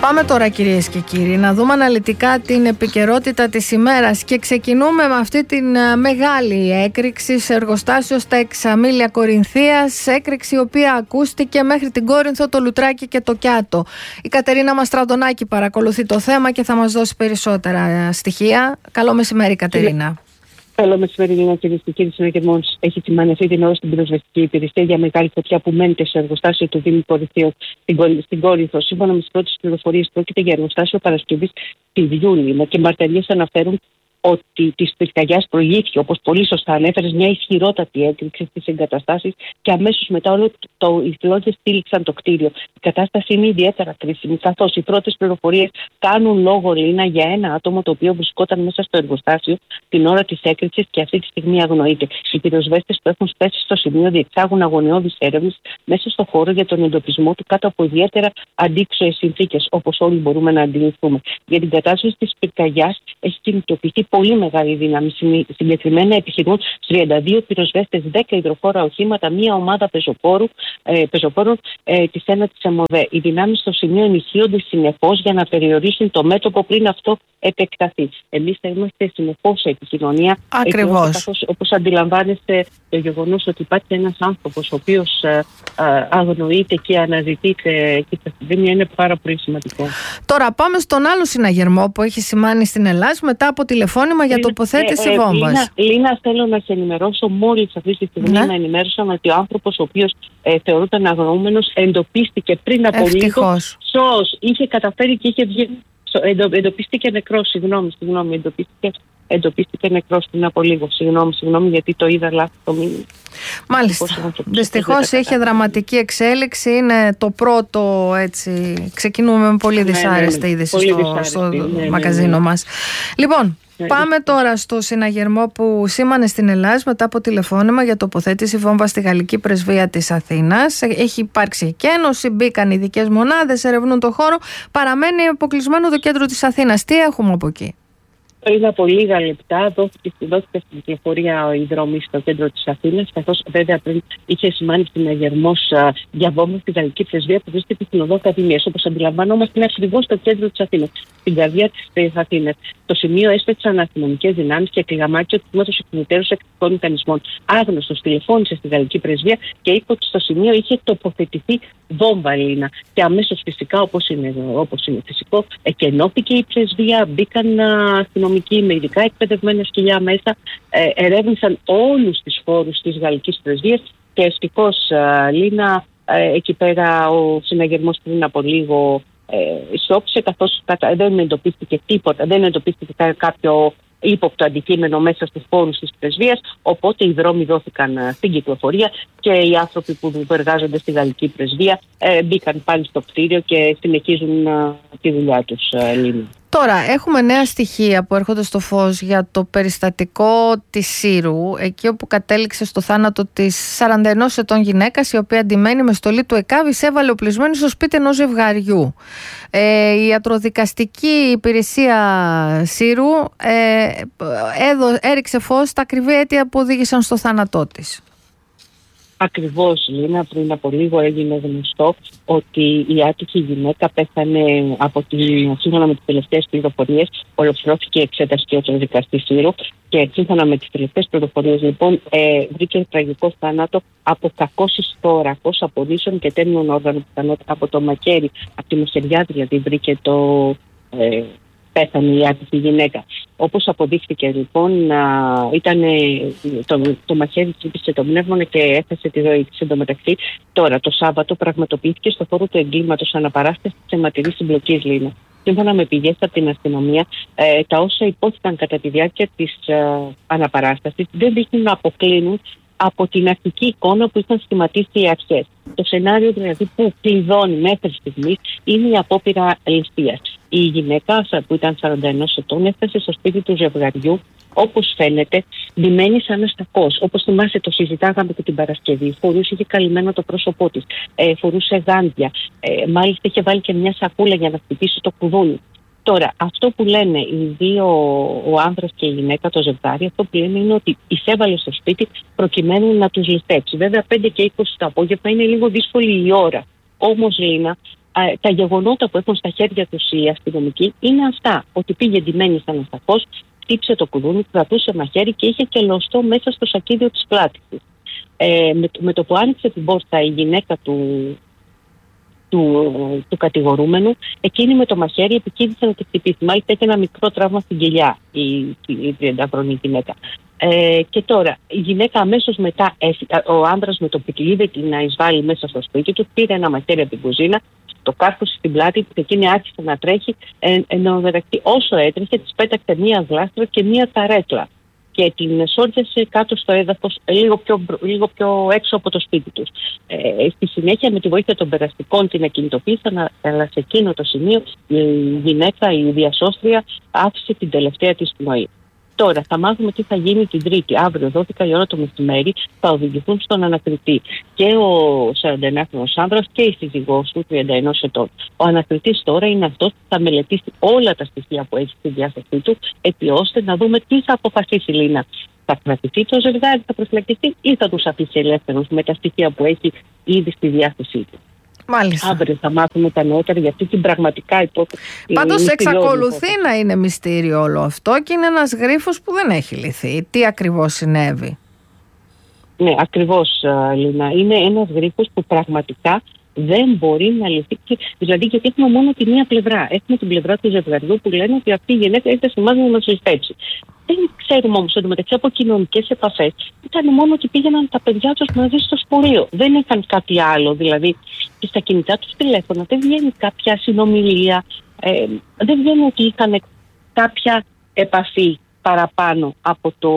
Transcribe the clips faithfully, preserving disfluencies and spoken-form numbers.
Πάμε τώρα, κυρίες και κύριοι, να δούμε αναλυτικά την επικαιρότητα της ημέρας και ξεκινούμε με αυτή την μεγάλη έκρηξη σε εργοστάσιο στα Εξαμήλια Κορινθίας, έκρηξη η οποία ακούστηκε μέχρι την Κόρινθο, το Λουτράκι και το Κιάτο. Η Κατερίνα Μαστραντονάκη παρακολουθεί το θέμα και θα μας δώσει περισσότερα στοιχεία. Καλό μεσημέρι, Κατερίνα. Καλό μεσημέρι, Λίνα, κυρίες και κύριοι. Συναγερμός έχει σημάνει αυτή την ώρα στην πυροσβεστική υπηρεσία για μεγάλη φωτιά που μένεται σε εργοστάσιο του Δήμου Κορινθίου στην Κόρινθο. Σύμφωνα με τις πρώτες πληροφορίες, πρόκειται για εργοστάσιο παρασκευής τυριού, Λίνα, και μαρτυρίες αναφέρουν ότι τη πυρκαγιά προηγήθηκε, όπως πολύ σωστά ανέφερες, μια ισχυρότατη έκρηξη στις εγκαταστάσεις και αμέσως μετά όλο το, οι φλόγες στήλιξαν το κτίριο. Η κατάσταση είναι ιδιαίτερα κρίσιμη, καθώς οι πρώτες πληροφορίες κάνουν λόγο, Λίνα, για ένα άτομο το οποίο βρισκόταν μέσα στο εργοστάσιο την ώρα της έκρηξης και αυτή τη στιγμή αγνοείται. Οι πυροσβέστες που έχουν φτάσει στο σημείο διεξάγουν αγωνιώδεις έρευνες μέσα στο χώρο για τον εντοπισμό του κάτω από ιδιαίτερα αντίξωες συνθήκες, όπως όλοι μπορούμε να αντιληφθούμε. Για την κατάσταση της πυρκαγιάς έχει κινητοποιηθεί πολύ μεγάλη δύναμη. Συγκεκριμένα επιχειρούν τριάντα δύο πυροσβέστες, δέκα υδροφόρα οχήματα, μία ομάδα πεζοπόρου, ε, πεζοπόρων ε, της ένατης ΕΜΟΔΕ. Οι δυνάμεις στο σημείο ενισχύονται συνεχώς για να περιορίσουν το μέτωπο πριν αυτό επεκταθεί. Εμείς θα είμαστε συνεχώς σε επικοινωνία. Ακριβώς. Καθώς, όπως αντιλαμβάνεστε, το γεγονός ότι υπάρχει ένας άνθρωπος ο οποίος ε, ε, αγνοείται και αναζητείται και τα συμβαίνει είναι πάρα πολύ σημαντικό. Τώρα πάμε στον άλλο συναγερμό που έχει σημάνει στην Ελλάδα μετά από τηλεφώνημα για τοποθέτηση ε, ε, βόμβας. Λίνα, Λίνα, θέλω να σε ενημερώσω. Μόλις αυτή τη στιγμή ναι. να ενημέρωσαν ότι ο άνθρωπος ο οποίος ε, θεωρούταν αγνοούμενος εντοπίστηκε πριν από λίγο. Σως είχε καταφέρει και είχε βγει. Εντο, εντοπίστηκε νεκρός, συγγνώμη, συγγνώμη, εντοπίστηκε, εντοπίστηκε νεκρός πριν από λίγο. Συγγνώμη, συγγνώμη, γιατί το είδα λάθος το μήνυμα. Μάλιστα. Δυστυχώς είχε δραματική εξέλιξη. Είναι το πρώτο, έτσι. Ξεκινούμε με πολύ δυσάρεστη ναι, ναι, είδηση στο, δυσάρεστη, στο ναι, ναι, μαγαζίνο ναι, ναι. μας. Λοιπόν, ναι, πάμε ναι. τώρα στο συναγερμό που σήμανε στην Ελλάδα μετά από τηλεφώνημα για τοποθέτηση βόμβα στη Γαλλική Πρεσβεία της Αθήνας. Έχει υπάρξει εκένωση, μπήκαν ειδικές μονάδες, ερευνούν το χώρο. Παραμένει αποκλεισμένο το κέντρο της Αθήνας. Τι έχουμε από εκεί? Πριν από λίγα λεπτά δόθηκε, δόθηκε στην κυκλοφορία η δρομή στο κέντρο της Αθήνας, καθώς βέβαια πριν είχε σημάνει συναγερμός για βόμβα στη Γαλλική Πρεσβεία που βρίσκεται στην οδό Ακαδημίας. Όπως αντιλαμβανόμαστε, είναι ακριβώς στο κέντρο της Αθήνας, στην καρδιά της Αθήνας. Το σημείο έσπευσαν αστυνομικές δυνάμεις και κλιγαμάκια του τμήματος εκκινητέρων εξωτερικών μηχανισμών. Άγνωστος τηλεφώνησε στη Γαλλική Πρεσβεία και είπε ότι στο σημείο είχε τοποθετηθεί βόμβα, Λίνα. Και αμέσως φυσικά, όπως είναι, όπως είναι φυσικό, εκενώθηκε η πρεσβεία, μπήκαν αστυνομικοί με ειδικά εκπαιδευμένα σκυλιά μέσα, ε, ερεύνησαν όλους τους χώρους της Γαλλικής Πρεσβείας και ευτυχώς, Λίνα, ε, εκεί πέρα ο συναγερμός πριν από λίγο ε, σώπησε, καθώς κατα... δεν εντοπίστηκε τίποτα, δεν εντοπίστηκε κάποιο ύποπτο αντικείμενο μέσα στους χώρους της πρεσβείας, οπότε οι δρόμοι δόθηκαν στην κυκλοφορία και οι άνθρωποι που εργάζονται στη Γαλλική Πρεσβεία ε, μπήκαν πάλι στο κτίριο και συνεχίζουν ε, τη δουλειά τους, ε, Λίνα. Τώρα έχουμε νέα στοιχεία που έρχονται στο φως για το περιστατικό της Σύρου, εκεί όπου κατέληξε στο θάνατο της σαράντα ενός ετών γυναίκας, η οποία αντιμένη με στολή του ΕΚΑΒ εισέβαλε οπλισμένη στο σπίτι ενός ζευγαριού. Ε, η ιατροδικαστική υπηρεσία Σύρου ε, έδω, έριξε φως στα ακριβή αίτια που οδήγησαν στο θάνατό της. Ακριβώς, Λίνα, πριν από λίγο έγινε γνωστό ότι η άτυχη γυναίκα πέθανε από την, σύμφωνα με τις τελευταίες πληροφορίες, ολοκληρώθηκε η εξέταση του ιατροδικαστή Σύρου και σύμφωνα με τις τελευταίες πληροφορίες, λοιπόν, ε, βρήκε τραγικό θάνατο από κακώς ιστόρακος, από νήσων και τέμνων όργανων, από το μαχαίρι, από τη μαχαιριά δηλαδή βρήκε το... Ε, πέθανε η άτυχη γυναίκα. Όπως αποδείχθηκε λοιπόν, α, ήταν, το, το μαχαίρι τρύπησε το πνεύμονα και έφτασε τη ζωή της. Εντωμεταξύ, τώρα το Σάββατο πραγματοποιήθηκε στο χώρο του εγκλήματος αναπαράσταση της αιματηρής συμπλοκής, Λίνα. Σύμφωνα με πηγές από την αστυνομία, ε, τα όσα υπόθηκαν κατά τη διάρκεια της ε, αναπαράστασης δεν δείχνουν να αποκλίνουν από την αρχική εικόνα που είχαν σχηματίσει οι αρχές. Το σενάριο δηλαδή που κλειδώνει μέχρι στιγμής είναι η απόπειρα ληστείας. Η γυναίκα που ήταν σαράντα ενός ετών έφτασε στο σπίτι του ζευγαριού, όπως φαίνεται, ντυμένη σαν αστακός. Όπως θυμάσαι, το συζητάγαμε και την Παρασκευή. Φορούσε, είχε καλυμμένο το πρόσωπό της, ε, φορούσε γάντια. Ε, μάλιστα είχε βάλει και μια σακούλα για να χτυπήσει το κουδούνι. Τώρα, αυτό που λένε οι δύο, ο άνδρας και η γυναίκα, το ζευγάρι, αυτό που λένε είναι ότι εισέβαλε στο σπίτι προκειμένου να τους ληστέψει. Βέβαια, πέντε και είκοσι το απόγευμα είναι λίγο δύσκολη η ώρα. Όμως, Λίνα, τα γεγονότα που έχουν στα χέρια τους οι αστυνομικοί είναι αυτά. Ότι πήγε ντυμένη σαν αστακός, χτύπησε το κουδούνι, κρατούσε μαχαίρι και είχε και λωστό μέσα στο σακίδιο της πλάτης της. Ε, με, με το που άνοιξε την πόρτα η γυναίκα του, του, του κατηγορούμενου, εκείνη με το μαχαίρι επικίνδυνε να τη χτυπήσει. Μάλιστα έχει ένα μικρό τραύμα στην κοιλιά η, η τριαντάχρονη γυναίκα. Ε, και τώρα η γυναίκα αμέσως μετά, ο άντρας με το που τη είδε να εισβάλλει μέσα στο σπίτι του, πήρε ένα μαχαίρι από την κουζίνα, το κάρφωσε στην πλάτη της, εκείνη άρχισε να τρέχει, εν, ενώ μεταξύ όσο έτρεχε της πέταξε μία γλάστρα και μία καρέκλα και την σόριασε κάτω στο έδαφος λίγο πιο, λίγο πιο έξω από το σπίτι τους. Ε, στη συνέχεια με τη βοήθεια των περαστικών την ακινητοποίησαν, αλλά σε εκείνο το σημείο η γυναίκα, η διασώστρια, άφησε την τελευταία της πνοή. Τώρα θα μάθουμε τι θα γίνει την Τρίτη. Αύριο, δώδεκα η ώρα το μεσημέρι, θα οδηγηθούν στον ανακριτή και ο σαρανταεννιάχρονος άνδρας και η σύζυγός του, τριάντα ενός ετών. Ο ανακριτής τώρα είναι αυτός που θα μελετήσει όλα τα στοιχεία που έχει στη διάθεσή του, έτσι ώστε να δούμε τι θα αποφασίσει, Λίνα. Θα κρατηθεί το ζευγάρι, θα προσφυλακιστεί ή θα τους αφήσει ελεύθερους με τα στοιχεία που έχει ήδη στη διάθεσή του. Μάλιστα. Αύριο θα μάθουμε τα νεότερα για αυτή την πραγματικά υπόθεση. Πάντως εξακολουθεί να είναι μυστήριο όλο αυτό και είναι ένας γρίφος που δεν έχει λυθεί. Τι ακριβώς συνέβη? Ναι, ακριβώς, Λίνα. Είναι ένας γρίφος που πραγματικά δεν μπορεί να λυθεί. Δηλαδή, γιατί έχουμε μόνο τη μία πλευρά. Έχουμε την πλευρά του ζευγαριού που λένε ότι αυτή η γυναίκα ήρθε σε εμάς να μας ληστέψει. Δεν ξέρουμε όμως ότι μεταξύ από κοινωνικές επαφές ήταν μόνο ότι πήγαιναν τα παιδιά τους μαζί στο σχολείο. Δεν είχαν κάτι άλλο. Δηλαδή, και στα κινητά τους τηλέφωνα δεν βγαίνει κάποια συνομιλία. Ε, δεν βγαίνει ότι είχαν κάποια επαφή παραπάνω από το,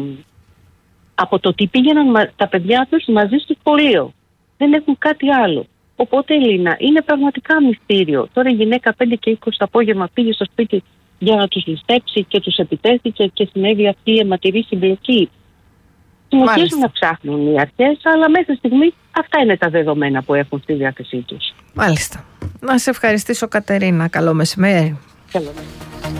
από το ότι πήγαιναν τα παιδιά τους μαζί στο σχολείο. Δεν έχουν κάτι άλλο. Οπότε, Ελίνα, είναι πραγματικά μυστήριο. Τώρα η γυναίκα πέντε και είκοσι το απόγευμα πήγε στο σπίτι για να τους ληστέψει και τους επιτέθηκε και συνέβη αυτή η αιματηρή συμπλοκή. Συνεχίζουν να ψάχνουν οι αρχές, αλλά μέχρι στιγμή αυτά είναι τα δεδομένα που έχουν στη διάθεσή τους. Μάλιστα. Να σε ευχαριστήσω, Κατερίνα. Καλό μεσημέρι. Καλό μεσημέρι.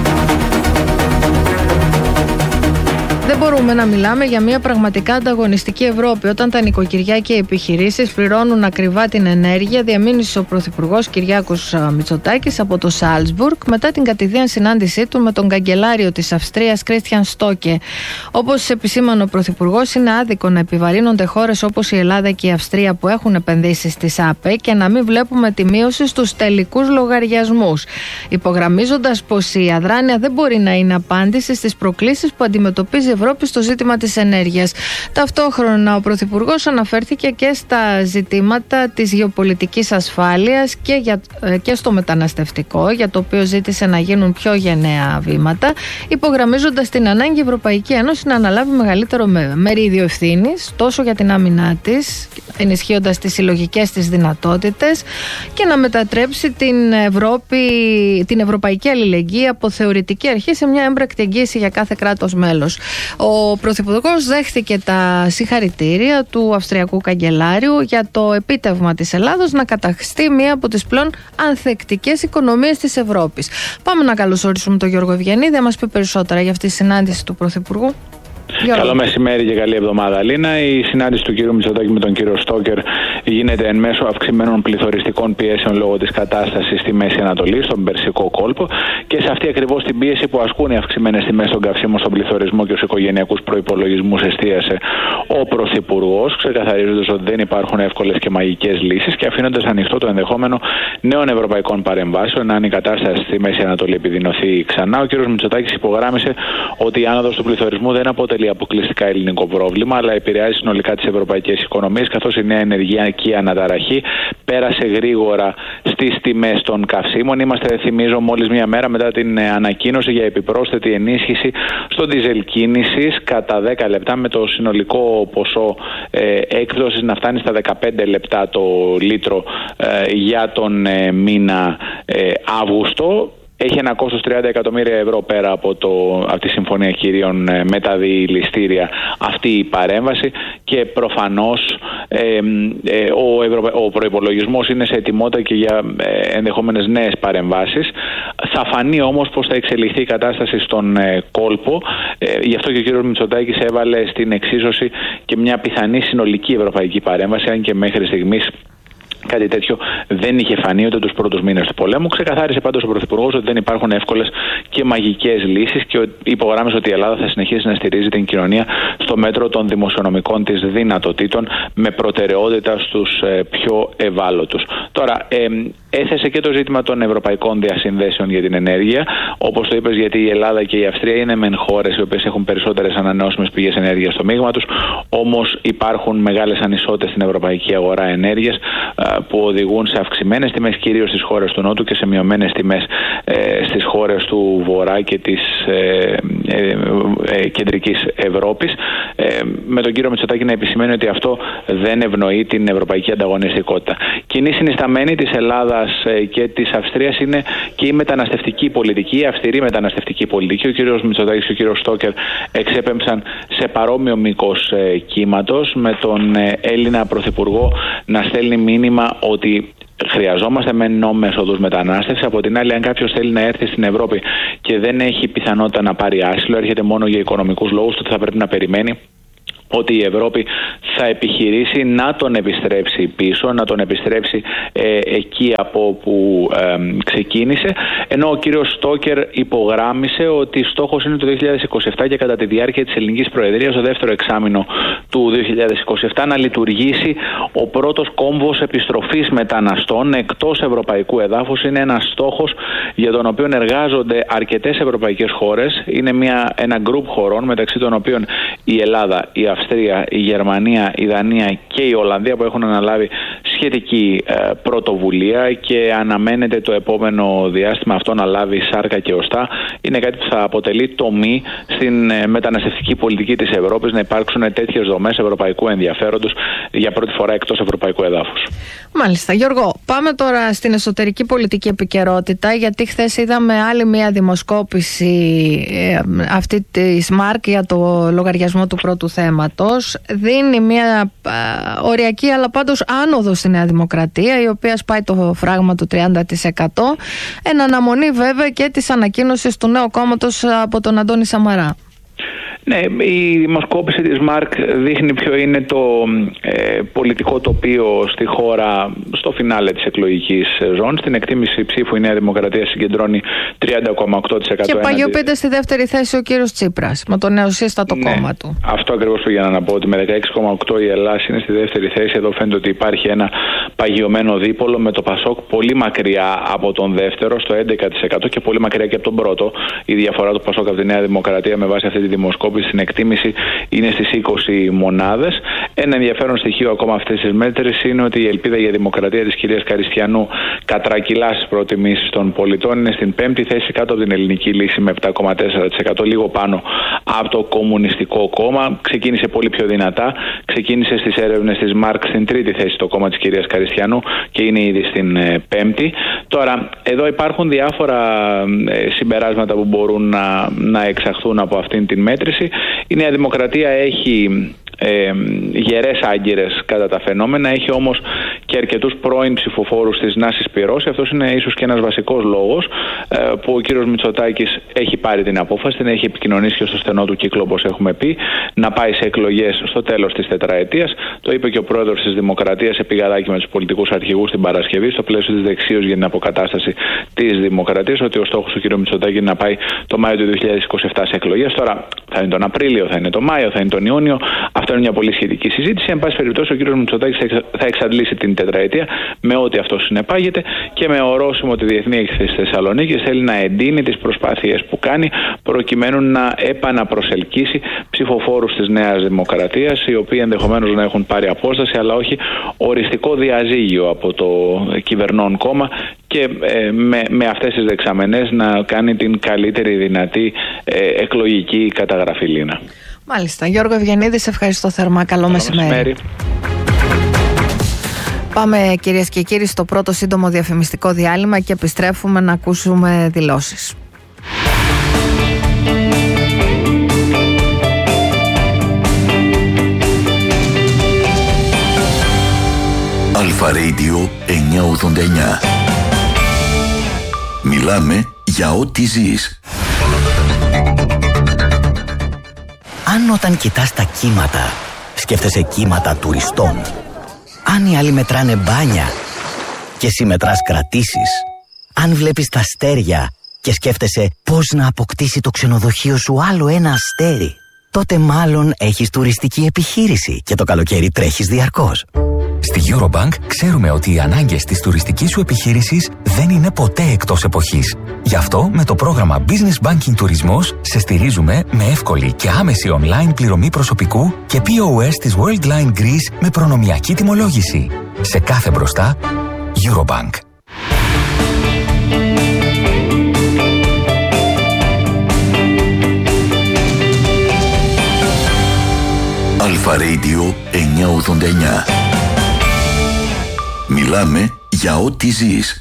Δεν μπορούμε να μιλάμε για μια πραγματικά ανταγωνιστική Ευρώπη όταν τα νοικοκυριά και οι επιχειρήσεις πληρώνουν ακριβά την ενέργεια, διαμήνυσε ο Πρωθυπουργός Κυριάκος Μητσοτάκης από το Σάλτσμπουργκ μετά την κατηδίαν συνάντησή του με τον καγκελάριο της Αυστρίας Κρίστιαν Στόκε. Όπως επισήμανε ο Πρωθυπουργός, είναι άδικο να επιβαρύνονται χώρες όπως η Ελλάδα και η Αυστρία που έχουν επενδύσει στις ΑΠΕ και να μην βλέπουμε τη μείωση στους τελικούς λογαριασμούς. Υπογραμμίζοντας πως η αδράνεια δεν μπορεί να είναι απάντηση στις προκλήσεις που αντιμετωπίζει Ευρώπη στο ζήτημα της ενέργειας. Ταυτόχρονα ο Πρωθυπουργός αναφέρθηκε και στα ζητήματα της γεωπολιτικής ασφάλειας και, για, και στο μεταναστευτικό, για το οποίο ζήτησε να γίνουν πιο γενναία βήματα, υπογραμμίζοντας την ανάγκη η Ευρωπαϊκή Ένωση να αναλάβει μεγαλύτερο μερίδιο ευθύνης τόσο για την άμυνά της, ενισχύοντας τις συλλογικές της δυνατότητες και να μετατρέψει την, Ευρώπη, την ευρωπαϊκή αλληλεγγύη από θεωρητική αρχή σε μια έμπρακτη εγγύηση για κάθε κράτος μέλος. Ο Πρωθυπουργός δέχθηκε τα συγχαρητήρια του Αυστριακού Καγκελάριου για το επίτευγμα της Ελλάδος να καταχθεί μία από τις πλέον ανθεκτικές οικονομίες της Ευρώπης. Πάμε να καλωσορίσουμε τον Γιώργο Ευγενίδη, να μας πει περισσότερα για αυτή τη συνάντηση του Πρωθυπουργού. Καλό μεσημέρι και καλή εβδομάδα, Λίνα. Η συνάντηση του κ. Μητσοτάκη με τον κύριο Στόκερ γίνεται εν μέσω αυξημένων πληθωριστικών πιέσεων λόγω της κατάστασης στη Μέση Ανατολή, στον Περσικό κόλπο, και σε αυτή ακριβώς την πίεση που ασκούν οι αυξημένες τιμές των καυσίμων στον πληθωρισμό και στους οικογενειακούς προϋπολογισμούς εστίασε ο Πρωθυπουργός, ξεκαθαρίζοντας ότι δεν υπάρχουν εύκολες και μαγικές λύσεις και αφήνοντας ανοιχτό το ενδεχόμενο νέων ευρωπαϊκών παρεμβάσεων αν η κατάσταση στη Μέση Ανατολή επιδεινωθεί ξανά. Ο κ. Μητσοτάκης υπογράμμισε ότι η άνοδος του πληθωρισμού δεν αποτελεί αποκλειστικά ελληνικό πρόβλημα, αλλά επηρεάζει συνολικά τις ευρωπαϊκές οικονομίες, καθώς η νέα ενεργειακή αναταραχή πέρασε γρήγορα στις τιμές των καυσίμων. Είμαστε, θυμίζω, μόλις μία μέρα μετά την ανακοίνωση για επιπρόσθετη ενίσχυση στο ντίζελ κίνησης κατά δέκα λεπτά, με το συνολικό ποσό ε, έκπτωσης να φτάνει στα δεκαπέντε λεπτά το λίτρο ε, για τον ε, μήνα ε, Αύγουστο. Έχει ένα κόστος τριάντα εκατομμύρια ευρώ πέρα από, το, από τη Συμφωνία Κυρίων με τα διηληστήρια αυτή η παρέμβαση και προφανώς ε, ε, ο, Ευρωπα... ο προϋπολογισμός είναι σε ετοιμότητα και για ε, ενδεχόμενες νέες παρεμβάσεις. Θα φανεί όμως πώς θα εξελιχθεί η κατάσταση στον ε, κόλπο. Ε, γι' αυτό και ο κ. Μητσοτάκης έβαλε στην εξίσωση και μια πιθανή συνολική ευρωπαϊκή παρέμβαση, αν και μέχρι στιγμής Κάτι τέτοιο δεν είχε φανεί ούτε τους πρώτους μήνες του πολέμου. Ξεκαθάρισε πάντως ο Πρωθυπουργός ότι δεν υπάρχουν εύκολες και μαγικές λύσεις και υπογράμμισε ότι η Ελλάδα θα συνεχίσει να στηρίζει την κοινωνία στο μέτρο των δημοσιονομικών της δυνατοτήτων με προτεραιότητα στους πιο ευάλωτους. Τώρα, ε, έθεσε και το ζήτημα των ευρωπαϊκών διασυνδέσεων για την ενέργεια. Όπως το είπες, γιατί η Ελλάδα και η Αυστρία είναι μεν χώρες οι οποίες έχουν περισσότερες ανανεώσιμες πηγές ενέργειας στο μείγμα τους, όμως υπάρχουν μεγάλες ανισότητες στην ευρωπαϊκή αγορά ενέργειας που οδηγούν σε αυξημένες τιμές κυρίως στις χώρες του Νότου και σε μειωμένες τιμές ε, στις χώρες του Βορρά και της ε, ε, ε, κεντρικής Ευρώπης. Ε, με τον κύριο Μητσοτάκη να επισημαίνει ότι αυτό δεν ευνοεί την ευρωπαϊκή ανταγωνιστικότητα. Κοινή συνισταμένη της Ελλάδας ε, και της Αυστρίας είναι και η μεταναστευτική πολιτική, η αυστηρή μεταναστευτική πολιτική. Ο κύριος Μητσοτάκης και ο κύριος Στόκερ εξέπεμψαν σε παρόμοιο μήκος ε, κύματος, με τον ε, Έλληνα Πρωθυπουργό να στέλνει μήνυμα ότι χρειαζόμαστε με νόμιμες οδούς μετανάστευση. Από την άλλη, αν κάποιος θέλει να έρθει στην Ευρώπη και δεν έχει πιθανότητα να πάρει άσυλο, έρχεται μόνο για οικονομικούς λόγους, τότε θα πρέπει να περιμένει ότι η Ευρώπη θα επιχειρήσει να τον επιστρέψει πίσω, να τον επιστρέψει ε, εκεί από όπου ε, ξεκίνησε, ενώ ο κύριος Στόκερ υπογράμμισε ότι στόχος είναι το δύο χιλιάδες είκοσι επτά και κατά τη διάρκεια της ελληνικής προεδρίας, το δεύτερο εξάμηνο του δύο χιλιάδες είκοσι επτά, να λειτουργήσει ο πρώτος κόμβος επιστροφής μεταναστών εκτός ευρωπαϊκού εδάφους. Είναι ένας στόχος για τον οποίο εργάζονται αρκετές ευρωπαϊκές χώρες. Είναι μια, ένα γκρουπ χωρών, μεταξύ των οποίων η Ελλάδα, η Αυστρία, η Γερμανία, η Δανία και η Ολλανδία, που έχουν αναλάβει σχετική ε, πρωτοβουλία, και αναμένεται το επόμενο διάστημα αυτό να λάβει σάρκα και οστά. Είναι κάτι που θα αποτελεί τομή στην ε, μεταναστευτική πολιτική της Ευρώπης, να υπάρξουν τέτοιες δομές ευρωπαϊκού ενδιαφέροντος για πρώτη φορά εκτός ευρωπαϊκού εδάφους. Μάλιστα. Γιώργο, πάμε τώρα στην εσωτερική πολιτική επικαιρότητα, γιατί χθες είδαμε άλλη μια δημοσκόπηση ε, αυτή της ΜΑΡΚ για το λογαριασμό του πρώτου θέματος. Δίνει μια ε, οριακή αλλά πάντως άνοδο στη Νέα Δημοκρατία, η οποία σπάει το φράγμα του τριάντα τοις εκατό, εν αναμονή βέβαια και της ανακοίνωσης του νέου κόμματος από τον Αντώνη Σαμαρά. Ναι, η δημοσκόπηση της ΜΑΡΚ δείχνει ποιο είναι το ε, πολιτικό τοπίο στη χώρα στο φινάλε της εκλογικής ζώνης. Στην εκτίμηση ψήφου η Νέα Δημοκρατία συγκεντρώνει τριάντα κόμμα οκτώ τοις εκατό. Και παγιοποιείται στη δεύτερη θέση ο κύριος Τσίπρας με το νεοσύστατο ναι, κόμμα του. Αυτό ακριβώς πήγα να πω, ότι με δεκαέξι κόμμα οκτώ η Ελλάδα είναι στη δεύτερη θέση. Εδώ φαίνεται ότι υπάρχει ένα παγιωμένο δίπολο, με το Πασόκ πολύ μακριά από τον δεύτερο στο έντεκα τοις εκατό και πολύ μακριά και από τον πρώτο. Η διαφορά του Πασόκ από τη Νέα Δημοκρατία με βάση αυτή τη δημοσκόπηση στην εκτίμηση είναι στις είκοσι μονάδες. Ένα ενδιαφέρον στοιχείο ακόμα αυτές τις μέτρες είναι ότι η ελπίδα για δημοκρατία της κυρίας Καριστιανού κατρακυλά στις προτιμήσεις των πολιτών. Είναι στην πέμπτη θέση κάτω από την Ελληνική Λύση με επτά κόμμα τέσσερα τοις εκατό, λίγο πάνω από το Κομμουνιστικό Κόμμα. Ξεκίνησε πολύ πιο δυνατά. Ξεκίνησε στις έρευνες της ΜΑΡΚ στην τρίτη θέση το κόμμα της κυρίας Καριστιανού και είναι ήδη στην ε, πέμπτη. Τώρα, εδώ υπάρχουν διάφορα ε, συμπεράσματα που μπορούν να, να εξαχθούν από αυτήν την μέτρηση. Η Νέα Δημοκρατία έχει ε, γερές άγκυρες κατά τα φαινόμενα, έχει όμως και αρκετούς πρώην ψηφοφόρους της να συσπυρώσει. Αυτός είναι ίσως και ένας βασικός λόγος ε, που ο κύριος Μητσοτάκης έχει πάρει την απόφαση, την έχει επικοινωνήσει και στο στενό του κύκλο, όπως έχουμε πει, να πάει σε εκλογές στο τέλος της τετραετίας. Το είπε και ο πρόεδρος της Δημοκρατίας επιγαδάκι με τους πολιτικούς αρχηγούς την Παρασκευή, στο πλαίσιο της δεξίωσης για την αποκατάσταση της Δημοκρατίας, ότι ο στόχος του κύριου Μητσοτάκη είναι να πάει το Μάιο του δύο χιλιάδες είκοσι επτά σε εκλογές. Τώρα θα είναι τον Απρίλιο, θα είναι τον Μάιο, θα είναι τον Ιούνιο. Αυτό είναι μια πολύ σχετική συζήτηση. Εν πάση περιπτώσει, ο κύριος Μητσοτάκης θα εξαντλήσει την τετραετία με ό,τι αυτό συνεπάγεται και με ορόσημο τη Διεθνή Έκθεση Θεσσαλονίκης. Θέλει να εντείνει τις προσπάθειες που κάνει προκειμένου να επαναπροσελκύσει ψηφοφόρους της Νέας Δημοκρατίας, οι οποίοι ενδεχομένως να έχουν πάρει απόσταση, αλλά όχι οριστικό διαζύγιο από το κυβερνών κόμμα, και ε, με, με αυτές τις δεξαμενές να κάνει την καλύτερη δυνατή ε, εκλογική καταγραφή, Λίνα. Μάλιστα. Γιώργο Ευγενίδη, σε ευχαριστώ θερμά. Καλό, Καλό μεσημέρι. μεσημέρι. Πάμε, κυρίες και κύριοι, στο πρώτο σύντομο διαφημιστικό διάλειμμα και επιστρέφουμε να ακούσουμε δηλώσεις. Αλφα Radio εννιακόσια ογδόντα εννιά. Μιλάμε για ό,τι ζεις. Αν όταν κοιτάς τα κύματα, σκέφτεσαι κύματα τουριστών. Αν οι άλλοι μετράνε μπάνια, και εσύ μετράς κρατήσεις. Αν βλέπεις τα αστέρια και σκέφτεσαι πώς να αποκτήσει το ξενοδοχείο σου άλλο ένα αστέρι, τότε μάλλον έχεις τουριστική επιχείρηση και το καλοκαίρι τρέχεις διαρκώς. Στη Eurobank ξέρουμε ότι οι ανάγκες της τουριστικής σου επιχείρησης δεν είναι ποτέ εκτός εποχής. Γι' αυτό με το πρόγραμμα Business Banking Τουρισμός σε στηρίζουμε με εύκολη και άμεση online πληρωμή προσωπικού και πι ο ες της Worldline Greece με προνομιακή τιμολόγηση. Σε κάθε μπροστά, Eurobank. Αλφα Radio εννιακόσια ογδόντα εννιά. Μιλάμε για ό,τι ζεις.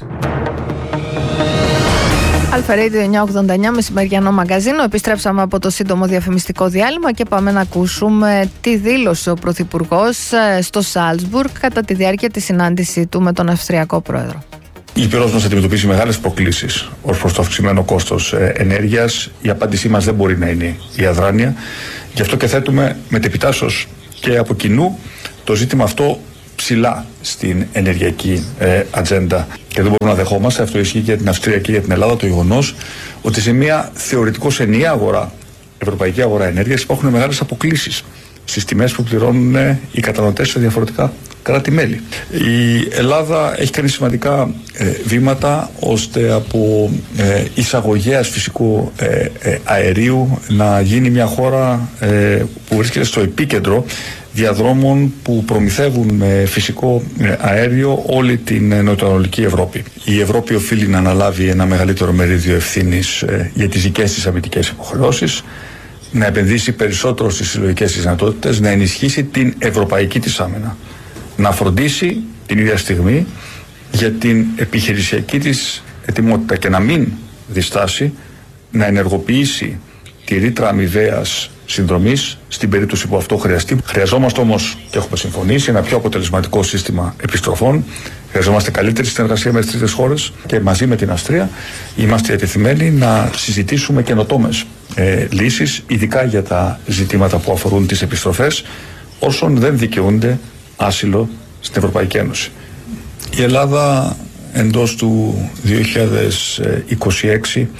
Αλφα Radio εννιακόσια ογδόντα εννιά, μεσημεριανό μαγκαζίνο. Επιστρέψαμε από το σύντομο διαφημιστικό διάλειμμα και πάμε να ακούσουμε τι δήλωσε ο Πρωθυπουργός στο Σάλτσμπουργκ κατά τη διάρκεια της συνάντησή του με τον Αυστριακό Πρόεδρο. Η Ήπειρος μας αντιμετωπίζει μεγάλες προκλήσεις ως προς το αυξημένο κόστος ενέργειας. Η απάντησή μας δεν μπορεί να είναι η αδράνεια. Γι' αυτό και θέτουμε μετεπιτάσσως και από κοινού το ζήτημα αυτό ψηλά στην ενεργειακή ε, ατζέντα. Και δεν μπορούμε να δεχόμαστε, αυτό ισχύει και για την Αυστρία και για την Ελλάδα, το γεγονός ότι σε μια θεωρητικώς ενιαία αγορά, ευρωπαϊκή αγορά ενέργειας, υπάρχουν μεγάλες αποκλίσεις στις τιμές που πληρώνουν οι καταναλωτές σε διαφορετικά κράτη-μέλη. Η Ελλάδα έχει κάνει σημαντικά ε, βήματα ώστε από ε, εισαγωγέας φυσικού ε, ε, αερίου να γίνει μια χώρα ε, που βρίσκεται στο επίκεντρο διαδρόμων που προμηθεύουν με φυσικό αέριο όλη την νοτιοανατολική Ευρώπη. Η Ευρώπη οφείλει να αναλάβει ένα μεγαλύτερο μερίδιο ευθύνης ε, για τις δικές της αμυντικές υποχρεώσεις, να επενδύσει περισσότερο στις συλλογικές της δυνατότητες, να ενισχύσει την ευρωπαϊκή της άμυνα, να φροντίσει την ίδια στιγμή για την επιχειρησιακή της ετοιμότητα και να μην διστάσει να ενεργοποιήσει τη ρήτρα αμοιβαίας συνδρομής στην περίπτωση που αυτό χρειαστεί. Χρειαζόμαστε όμως, και έχουμε συμφωνήσει, ένα πιο αποτελεσματικό σύστημα επιστροφών. Χρειαζόμαστε καλύτερη συνεργασία με τις τρίτες χώρες και μαζί με την Αυστρία είμαστε διατεθειμένοι να συζητήσουμε καινοτόμες ε, λύσεις, ειδικά για τα ζητήματα που αφορούν τις επιστροφές όσων δεν δικαιούνται άσυλο στην Ευρωπαϊκή Ένωση. Η Ελλάδα εντός του δύο χιλιάδες είκοσι έξι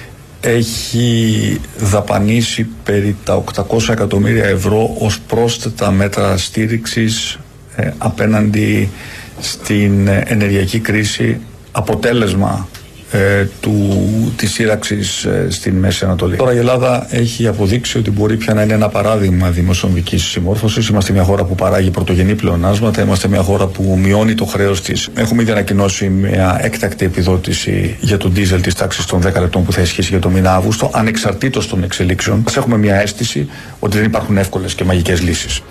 έχει δαπανίσει περί τα οκτακόσια εκατομμύρια ευρώ ως πρόσθετα μέτρα στήριξης ε, απέναντι στην ενεργειακή κρίση, αποτέλεσμα ε, του, της σύραξης ε, στην Μέση Ανατολή. Τώρα η Ελλάδα έχει αποδείξει ότι μπορεί πια να είναι ένα παράδειγμα δημοσιονομικής συμμόρφωσης. Είμαστε μια χώρα που παράγει πρωτογενή πλεονάσματα, είμαστε μια χώρα που μειώνει το χρέος της. Έχουμε ήδη ανακοινώσει μια έκτακτη επιδότηση για τον ντίζελ της τάξης των δέκα λεπτών που θα ισχύσει για το μήνα Αύγουστο, ανεξαρτήτως των εξελίξεων. Έχουμε μια αίσθηση ότι δεν υπάρχουν εύκολες και μαγικές λύσεις.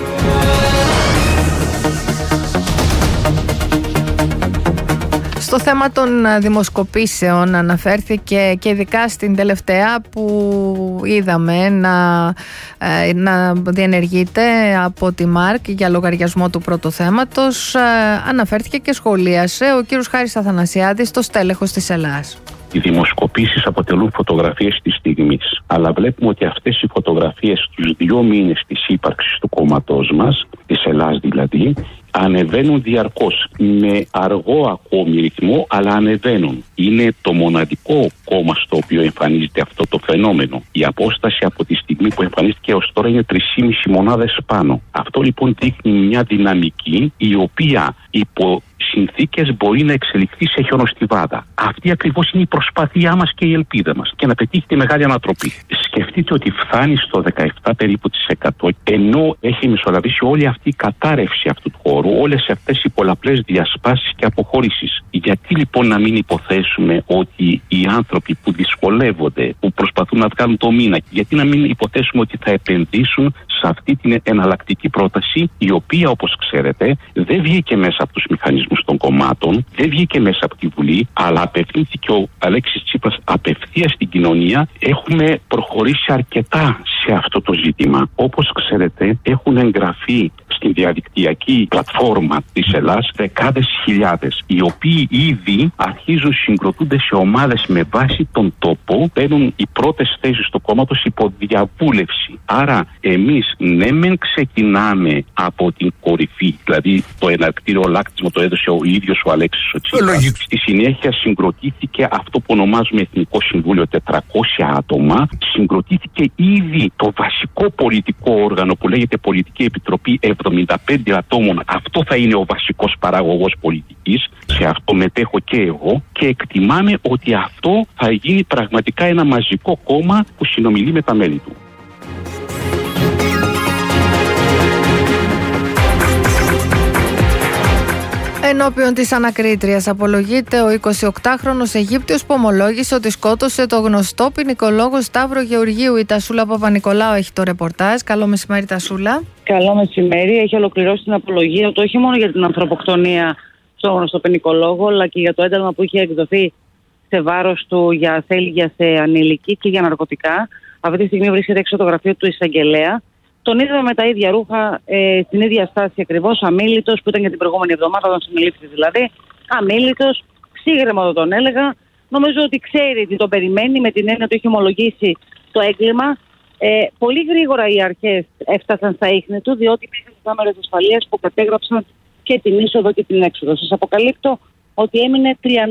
Στο θέμα των δημοσκοπήσεων αναφέρθηκε και ειδικά στην τελευταία που είδαμε να, να διενεργείται από τη ΜΑΡΚ για λογαριασμό του πρώτου θέματος. Αναφέρθηκε και σχολίασε ο κύριος Χάρης Αθανασιάδης, το στέλεχος της Ελλάς. Οι δημοσκοπήσεις αποτελούν φωτογραφίες της στιγμής. Αλλά βλέπουμε ότι αυτές οι φωτογραφίες στους δύο μήνες της ύπαρξης του κόμματός μας, της Ελλάς δηλαδή, ανεβαίνουν διαρκώς με αργό ακόμη ρυθμό, αλλά ανεβαίνουν. Είναι το μοναδικό κόμμα στο οποίο εμφανίζεται αυτό το φαινόμενο. Η απόσταση από τη στιγμή που εμφανίστηκε ως τώρα είναι τρεις και μισή μονάδες πάνω. Αυτό λοιπόν δείχνει μια δυναμική η οποία υπό συνθήκες μπορεί να εξελιχθεί σε χιονοστιβάδα. Αυτή ακριβώς είναι η προσπάθειά μας και η ελπίδα μας και να πετύχει τη μεγάλη ανατροπή. Σκεφτείτε ότι φτάνει στο δεκαεπτά περίπου της εκατό, ενώ έχει μεσολαβήσει όλη αυτή η κατάρρευση αυτού του χώρου, όλες αυτές οι πολλαπλές διασπάσεις και αποχωρήσεις. Γιατί λοιπόν να μην υποθέσουμε ότι οι άνθρωποι που δυσκολεύονται, που προσπαθούν να βγάλουν το μήνα, γιατί να μην υποθέσουμε ότι θα επενδύσουν σε αυτή την εναλλακτική πρόταση, η οποία όπως ξέρετε δεν βγήκε μέσα από τους μηχανισμούς των κομμάτων, δεν βγήκε μέσα από τη Βουλή, αλλά απευθύνθηκε ο Αλέξης Τσίπρας απευθείας στην κοινωνία. Έχουμε προχωρήσει προχωρήσει αρκετά σε αυτό το ζήτημα. Όπως ξέρετε, έχουν εγγραφεί στην διαδικτυακή πλατφόρμα της Ελλάς δεκάδες χιλιάδες, οι οποίοι ήδη αρχίζουν, συγκροτούνται σε ομάδες με βάση τον τόπο, παίρνουν οι πρώτες θέσεις του κόμματος υπό διαβούλευση. Άρα εμείς ναι μεν ξεκινάμε από την κορυφή, δηλαδή το εναρκτήριο λάκτισμα το έδωσε ο ίδιος ο Αλέξης ο Τσίπρας. Στη συνέχεια συγκροτήθηκε αυτό που ονομάζουμε Εθνικό Συμβούλιο, τετρακόσια άτομα. Συγκροτήθηκε ήδη το βασικό πολιτικό όργανο που λέγεται Πολιτική Επιτροπή, εβδομήντα πέντε ατόμων. Αυτό θα είναι ο βασικός παραγωγός πολιτικής. Σε αυτό μετέχω και εγώ και εκτιμάμε ότι αυτό θα γίνει πραγματικά ένα μαζικό κόμμα που συνομιλεί με τα μέλη του. Ενώπιον της ανακρίτριας απολογείται ο εικοσιοκτάχρονος Αιγύπτιος που ομολόγησε ότι σκότωσε το γνωστό ποινικολόγο Σταύρο Γεωργίου. Η Τασούλα Παπα-Νικολάου έχει το ρεπορτάζ. Καλό μεσημέρι, Τασούλα. Καλό μεσημέρι. Έχει ολοκληρώσει την απολογία του όχι μόνο για την ανθρωποκτονία στο γνωστό ποινικολόγο, αλλά και για το ένταλμα που είχε εκδοθεί σε βάρος του για ασέλγεια σε ανήλικη και για ναρκωτικά. Αυτή τη στιγμή βρίσκεται έξω το γραφείο του εισαγγελέα. Τον είδαμε με τα ίδια ρούχα, ε, στην ίδια στάση ακριβώς, αμίλητος, που ήταν για την προηγούμενη εβδομάδα, όταν συνελήφθη δηλαδή. Αμίλητος, ψύχρεμα το τον έλεγα. Νομίζω ότι ξέρει τι τον περιμένει, με την έννοια ότι έχει ομολογήσει το έγκλημα. Ε, πολύ γρήγορα οι αρχές έφτασαν στα ίχνη του, διότι υπήρχαν κάμερες ασφαλείας που κατέγραψαν και την είσοδο και την έξοδο. Σας αποκαλύπτω ότι έμεινε τριάντα